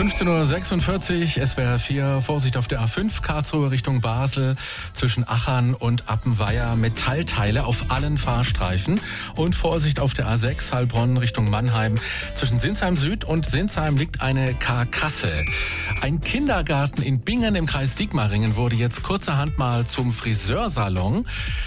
15:46 Uhr, SWR 4, Vorsicht auf der A5, Karlsruhe Richtung Basel, zwischen Achern und Appenweier, Metallteile auf allen Fahrstreifen. Und Vorsicht auf der A6, Heilbronn Richtung Mannheim, zwischen Sinsheim Süd und Sinsheim liegt eine Karkasse. Ein Kindergarten in Bingen im Kreis Sigmaringen wurde jetzt kurzerhand mal zum Friseursalon.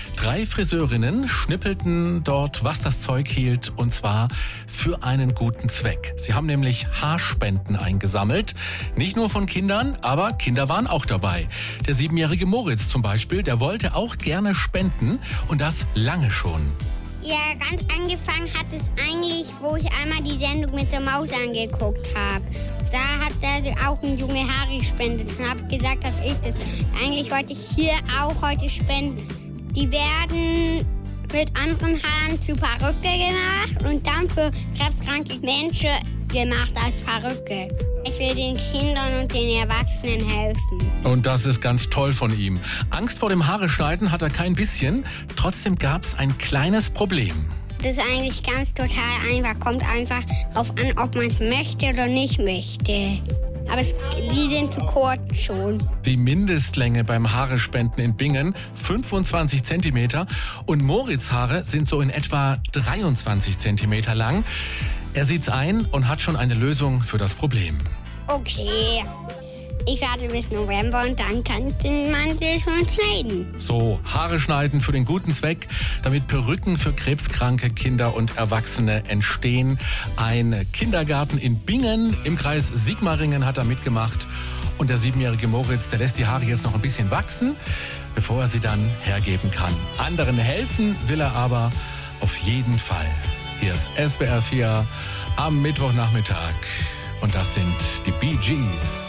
3 Friseurinnen schnippelten dort, was das Zeug hielt, und zwar für einen guten Zweck. Sie haben nämlich Haarspenden eingesammelt. Nicht nur von Kindern, aber Kinder waren auch dabei. Der 7-jährige Moritz zum Beispiel, der wollte auch gerne spenden und das lange schon. Ja, ganz angefangen hat es eigentlich, wo ich einmal die Sendung mit der Maus angeguckt habe. Da hat er auch ein Junge Haare gespendet und habe gesagt, dass ich das. Eigentlich wollte ich hier auch heute spenden. Die werden mit anderen Haaren zu Perücke gemacht und dann für krebskranke Menschen gemacht als Perücke. Ich will den Kindern und den Erwachsenen helfen. Und das ist ganz toll von ihm. Angst vor dem Haareschneiden hat er kein bisschen. Trotzdem gab es ein kleines Problem. Das ist eigentlich ganz total einfach. Kommt einfach darauf an, ob man es möchte oder nicht möchte. Aber die sind zu kurz schon. Die Mindestlänge beim Haarespenden in Bingen 25 Zentimeter und Moritz' Haare sind so in etwa 23 Zentimeter lang. Er sieht's ein und hat schon eine Lösung für das Problem. Okay, ich warte bis November und dann kann man sie schon schneiden. So, Haare schneiden für den guten Zweck, damit Perücken für krebskranke Kinder und Erwachsene entstehen. Ein Kindergarten in Bingen im Kreis Sigmaringen hat da mitgemacht. Und der 7-jährige Moritz, der lässt die Haare jetzt noch ein bisschen wachsen, bevor er sie dann hergeben kann. Anderen helfen will er aber auf jeden Fall. Hier ist SWR 4 am Mittwochnachmittag. Und das sind die Bee Gees.